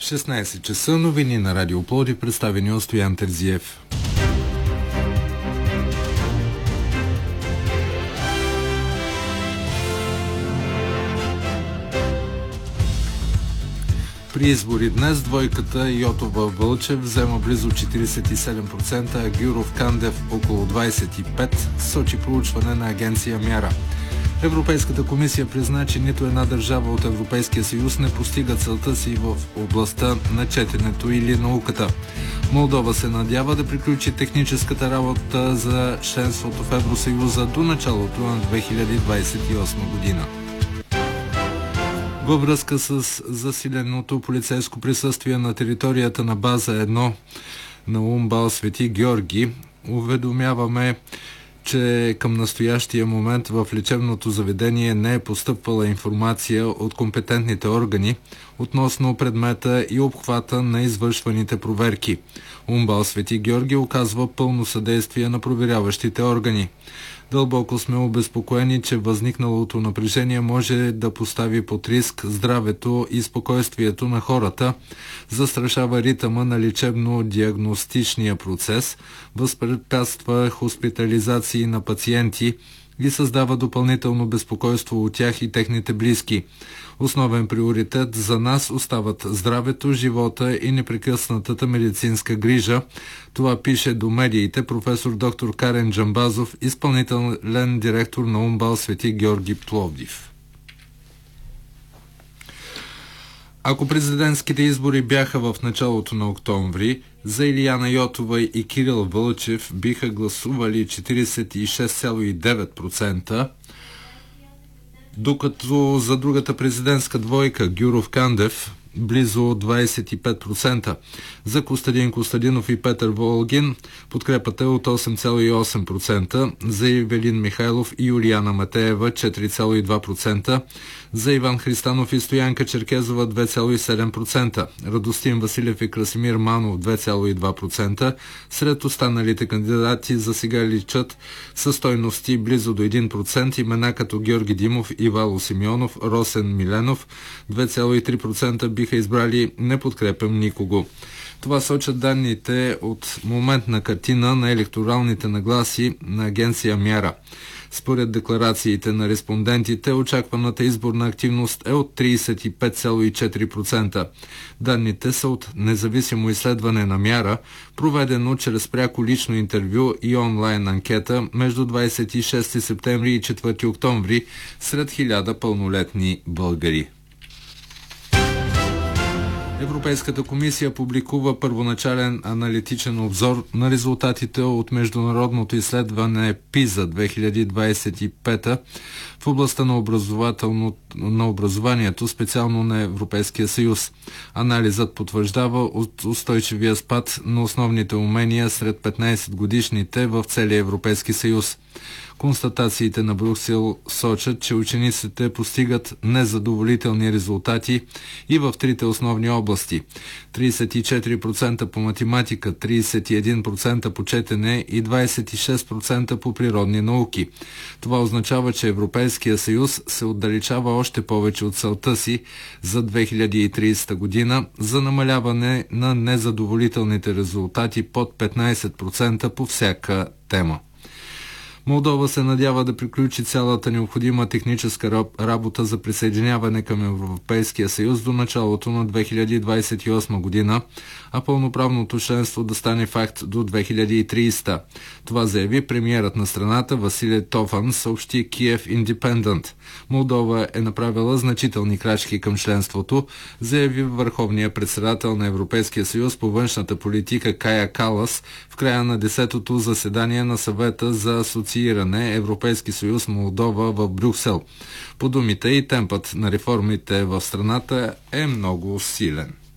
16 часа, новини на Радио Пловдив, представени от Стоян Терзиев. При избори днес двойката Йотова-Вълчев взема близо 47%, а Гюров-Кандев около 25%, сочи проучване на агенция Мяра. Европейската комисия призна, че нито една държава от Европейския съюз не постига целта си в областта на четенето или науката. Молдова се надява да приключи техническата работа за членството в Евросъюза до началото на 2028 година. Във връзка с засиленото полицейско присъствие на територията на база 1 на УМБАЛ Свети Георги, уведомяваме, че към настоящия момент в лечебното заведение не е постъпвала информация от компетентните органи относно предмета и обхвата на извършваните проверки. УМБАЛ Свети Георги оказва пълно съдействие на проверяващите органи. Дълбоко сме обезпокоени, че възникналото напрежение може да постави под риск здравето и спокойствието на хората, застрашава ритъма на лечебно-диагностичния процес, възпрепятства хоспитализации на пациенти и създава допълнително безпокойство от тях и техните близки. Основен приоритет за нас остават здравето, живота и непрекъснатата медицинска грижа. Това пише до медиите професор доктор Карен Джамбазов, изпълнителен директор на УМБАЛ Свети Георги Пловдив. Ако президентските избори бяха в началото на октомври, за Илияна Йотова и Кирил Вълчев биха гласували 46,9%, докато за другата президентска двойка Гюров-Кандев близо 25%. За Костадин Костадинов и Петър Волгин подкрепата е от 8,8%, за Ивелин Михайлов и Юлияна Матеева 4,2%, за Иван Христанов и Стоянка Черкезова 2,7%, Радостин Василев и Красимир Манов 2,2%. Сред останалите кандидати за сега личат със стойности близо до 1%, имена като Георги Димов, Ивало Симеонов, Росен Миленов. 2,3% биха избрали "не подкрепям никого". Това сочат данните от моментна картина на електоралните нагласи на агенция Мяра. Според декларациите на респондентите, очакваната изборна активност е от 35,4%. Данните са от независимо изследване на Мяра, проведено чрез пряко лично интервю и онлайн анкета между 26 септември и 4 октомври сред 1000 пълнолетни българи. Европейската комисия публикува първоначален аналитичен обзор на резултатите от международното изследване PISA 2025 в областта на образованието, специално на Европейския съюз. Анализът потвърждава от устойчивия спад на основните умения сред 15-годишните в целия Европейски съюз. Констатациите на Брюксел сочат, че учениците постигат незадоволителни резултати и в трите основни области. 34% по математика, 31% по четене и 26% по природни науки. Това означава, че Европейския съюз се отдалечава още повече от целта си за 2030 година за намаляване на незадоволителните резултати под 15% по всяка тема. Молдова се надява да приключи цялата необходима техническа работа за присъединяване към Европейския съюз до началото на 2028 година, а пълноправното членство да стане факт до 2030. Това заяви премиерът на страната Василий Тофан, съобщи Киев Индепендент. Молдова е направила значителни крачки към членството, заяви върховният председател на Европейския съюз по външната политика Кая Калас в края на 10-то заседание на съвета за асоцииране Европейски съюз Молдова в Брюксел. По думите и темпът на реформите в страната е много силен.